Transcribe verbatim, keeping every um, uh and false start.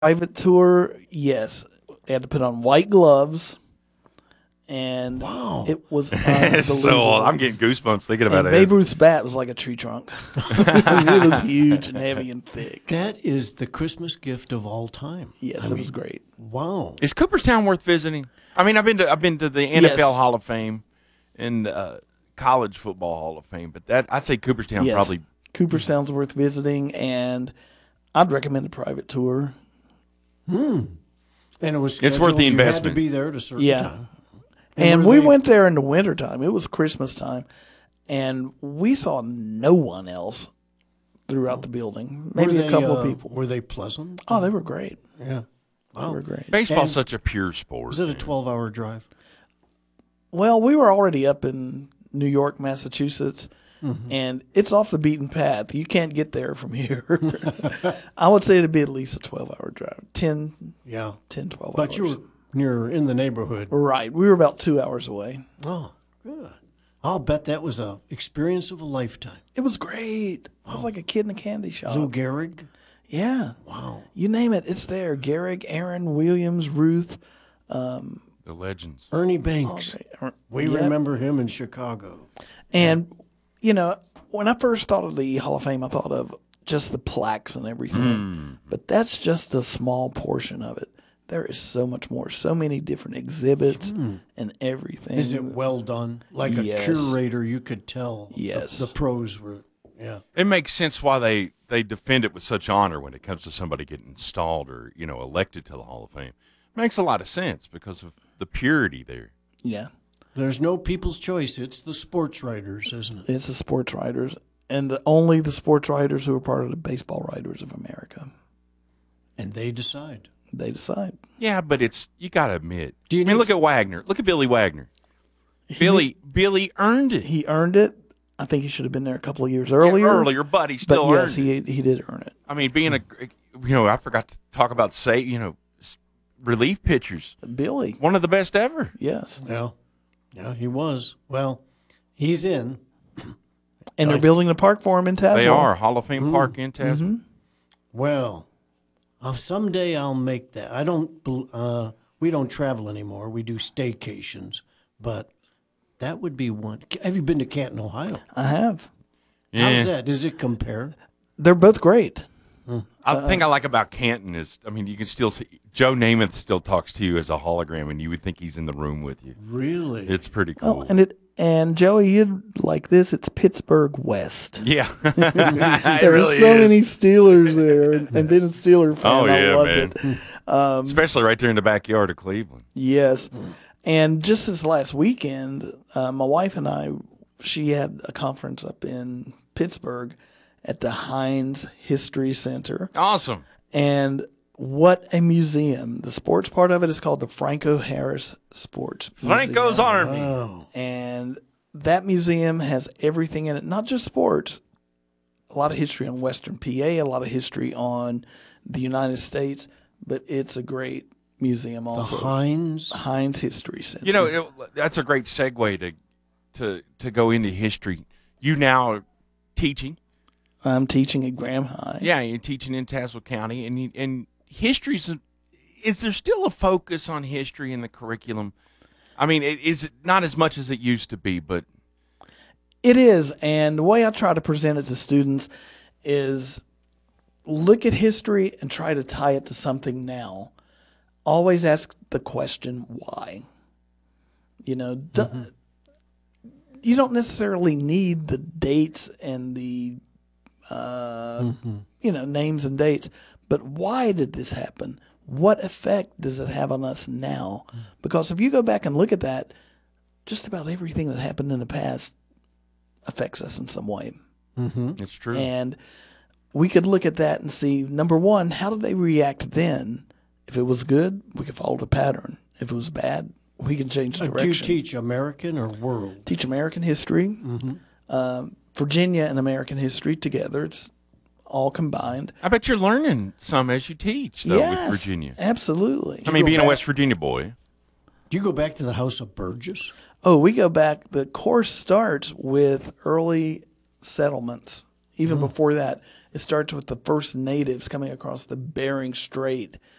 Private tour, yes. They had to put on white gloves, and Wow. it was unbelievable. So I'm getting goosebumps thinking about and it. Babe Ruth's bat was like a tree trunk. I mean, it was huge and heavy and thick. That is the Christmas gift of all time. Yes, I it mean, was great. Wow. Is Cooperstown worth visiting? I mean, I've been to I've been to the N F L Yes. Hall of Fame and uh, College Football Hall of Fame, but that I'd say Cooperstown Yes. probably. Cooperstown's worth visiting, and I'd recommend a private tour. And it was It's worth scheduled. the You had investment. to be there at a certain Yeah. time. And, were we they- went there in the wintertime. It was Christmas time, and we saw no one else throughout the building. were Maybe they, a couple uh, of people. Were they pleasant? Oh, they were great. Yeah. They were great. Baseball's And- such a pure sport. Was it a man. twelve-hour drive? Well, we were already up in New York, Massachusetts, and it's off the beaten path. You can't get there from here. I would say it'd be at least a twelve-hour drive, ten, Yeah. ten, twelve But hours. you were near in the neighborhood. Right. We were about two hours away. Oh, good. I'll bet that was a experience of a lifetime. It was great. I was like a kid in a candy shop. Lou Gehrig. Yeah. Wow. You name it, it's there. Garrick, Aaron, Williams, Ruth. The legends. Ernie Banks. We Yep. remember him in Chicago. And, you know, when I first thought of the Hall of Fame, I thought of just the plaques and everything. But that's just a small portion of it. There is so much more, so many different exhibits and everything. Is it well done? Like Yes. a curator, you could tell. the- Yes. The, pros were, yeah. It makes sense why they, they defend it with such honor when it comes to somebody getting installed or, you know, elected to the Hall of Fame. Makes a lot of sense because of the purity there. Yeah. There's no people's choice. It's the sports writers, isn't it? It's the sports writers, and the, only the sports writers who are part of the Baseball Writers of America. And they decide. They decide. Yeah, but it's you got to admit. Do you I mean, need look s- at Wagner. Look at Billy Wagner. Billy Billy earned it. He earned it. I think he should have been there a couple of years earlier. Yeah, earlier, but he still but yes, earned it. he he did earn it. I mean, being a, you know, I forgot to talk about say, you know, s- relief pitchers. Billy, One of the best ever. yes. Yeah. Yeah, he was. Well, he's in. And they're building a park for him in Tazewell. They are Hall of Fame Park in Tazewell. Mm-hmm. Well, uh, someday I'll make that. I don't. bel- Uh, we don't travel anymore. We do staycations, but that would be one. Have you been to Canton, Ohio? I have. Yeah. How's that? Does it compare? They're both great. I think I like about Canton is, I mean, you can still see Joe Namath still talks to you as a hologram, and you would think he's in the room with you. Really? It's pretty cool. Oh, and it and Joey, you'd like this. It's Pittsburgh West. yeah, There are so many Steelers there, and, and being a Steeler fan, Oh, I yeah, loved man. it. especially right there in the backyard of Cleveland. Yes. And just this last weekend, uh, my wife and I, she had a conference up in Pittsburgh at the Heinz History Center. Awesome. And what a museum. The sports part of it is called the Franco Harris Sports Franco's Museum. Army. Oh, And that museum has everything in it, not just sports, a lot of history on Western P A, a lot of history on the United States, but it's a great museum the also. Heinz. Heinz History Center. You know, it, that's a great segue to to to go into history. You now are teaching. I'm teaching at Graham High. Yeah, you're teaching in Tazewell County, and you, and history's. A, is there still a focus on history in the curriculum? I mean, it, is it not as much as it used to be, but It is. And the way I try to present it to students is look at history and try to tie it to something now. Always ask the question, why? You know, d- you don't necessarily need the dates and the, uh, you know, names and dates, but why did this happen? What effect does it have on us now? Because if you go back and look at that, just about everything that happened in the past affects us in some way. it's true. And we could look at that and see, number one, how did they react then? If it was good, we could follow the pattern. If it was bad, we can change Uh, do you direction. teach American or world? Teach American history, um, Virginia and American history together. It's all combined. I bet you're learning some as you teach, though, yes, with Virginia. absolutely. I mean, go being a back- West Virginia boy. Do you go back to the House of Burgess? Oh, we go back. The course starts with early settlements, even before that. It starts with the first natives coming across the Bering Strait